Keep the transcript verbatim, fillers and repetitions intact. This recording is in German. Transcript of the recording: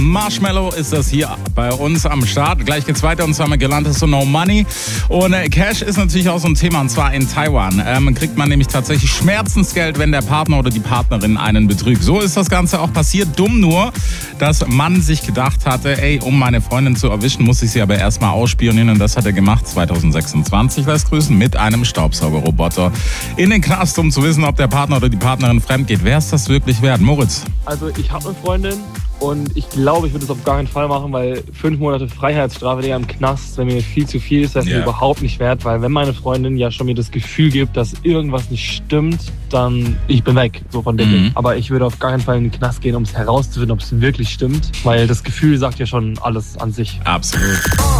Marshmallow ist das hier bei uns am Start. Gleich geht's weiter und zwar mit Galantis und No Money. Und äh, Cash ist natürlich auch so ein Thema und zwar in Taiwan. Ähm, kriegt man nämlich tatsächlich Schmerzensgeld, wenn der Partner oder die Partnerin einen betrügt. So ist das Ganze auch passiert. Dumm nur, dass man sich gedacht hatte, ey, um meine Freundin zu erwischen, muss ich sie aber erstmal ausspionieren. Und das hat er gemacht zwanzig sechsundzwanzig, lässt grüßen, mit einem Staubsaugerroboter in den Knast, um zu wissen, ob der Partner oder die Partnerin fremd geht. Wer ist das wirklich wert? Moritz? Also ich habe eine Freundin. Und ich glaube, ich würde es auf gar keinen Fall machen, weil fünf Monate Freiheitsstrafe, Digga, im Knast, wenn mir viel zu viel ist, das ist yeah. mir überhaupt nicht wert. Weil wenn meine Freundin ja schon mir das Gefühl gibt, dass irgendwas nicht stimmt, dann ich bin weg, so von dem. Mhm. Aber ich würde auf gar keinen Fall in den Knast gehen, um es herauszufinden, ob es wirklich stimmt. Weil das Gefühl sagt ja schon alles an sich. Absolut.